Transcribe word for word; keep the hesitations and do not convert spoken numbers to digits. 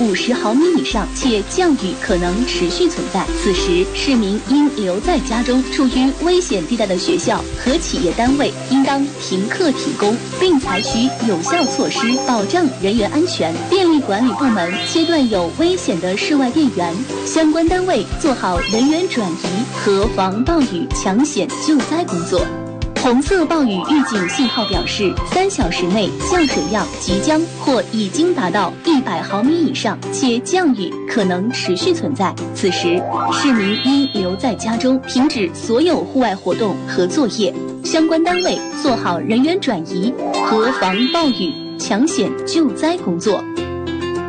五十毫米以上，且降雨可能持续存在。此时，市民应留在家中。处于危险地带的学校和企业单位应当停课停工，并采取有效措施保障人员安全。电力管理部门切断有危险的室外电源，相关单位做好人员转移和防暴雨抢险救灾工作。红色暴雨预警信号表示，三小时内降水量即将或已经达到一百毫米以上，且降雨可能持续存在。此时，市民应留在家中，停止所有户外活动和作业。相关单位做好人员转移和防暴雨抢险救灾工作。